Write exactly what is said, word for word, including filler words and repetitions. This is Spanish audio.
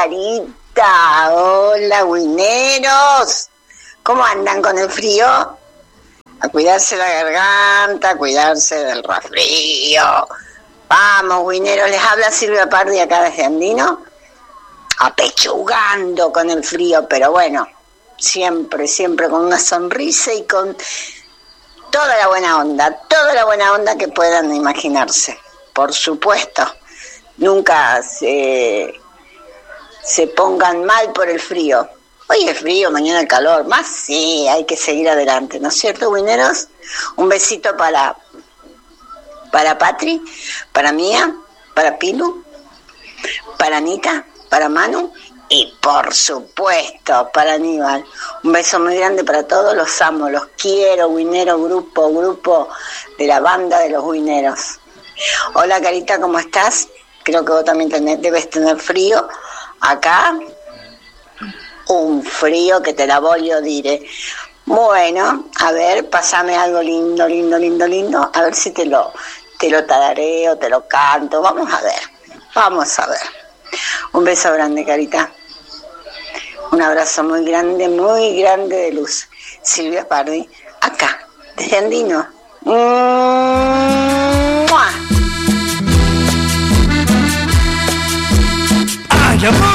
Carita, hola, wineros. ¿Cómo andan con el frío? A cuidarse la garganta, a cuidarse del resfrío. Vamos, wineros, les habla Silvia Pardi acá desde Andino, apechugando con el frío, pero bueno, siempre, siempre con una sonrisa y con toda la buena onda, toda la buena onda que puedan imaginarse, por supuesto. Nunca se, se pongan mal por el frío. Hoy es frío, mañana el calor, más sí, hay que seguir adelante, ¿no es cierto, wineros? Un besito para, para Patri, para Mía, para Pilu, para Anita, para Manu y por supuesto para Aníbal. Un beso muy grande para todos, los amo, los quiero, winero, grupo, grupo de la banda de los wineros. Hola Carita, ¿cómo estás? Creo que vos también tenés, debes tener frío. Acá, un frío que te la voy a dire. Bueno, a ver, pasame algo lindo, lindo, lindo, lindo. A ver si te lo, te lo tarareo, te lo canto. Vamos a ver, vamos a ver. Un beso grande, Carita. Un abrazo muy grande, muy grande de luz. Silvia Pardi, acá, desde Andino. ¡Mua! ¡Ay, amor!